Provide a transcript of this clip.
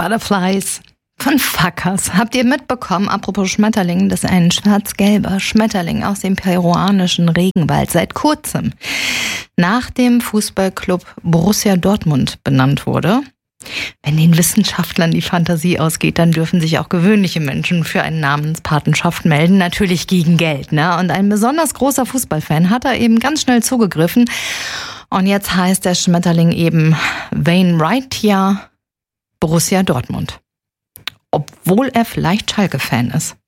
Butterflies von Fuckers. Habt ihr mitbekommen, apropos Schmetterling, dass ein schwarz-gelber Schmetterling aus dem peruanischen Regenwald seit kurzem nach dem Fußballclub Borussia Dortmund benannt wurde? Wenn den Wissenschaftlern die Fantasie ausgeht, dann dürfen sich auch gewöhnliche Menschen für eine Namenspatenschaft melden. Natürlich gegen Geld, ne? Und ein besonders großer Fußballfan hat da eben ganz schnell zugegriffen. Und jetzt heißt der Schmetterling eben Wainwright Borussia Dortmund. Obwohl er vielleicht Schalke-Fan ist.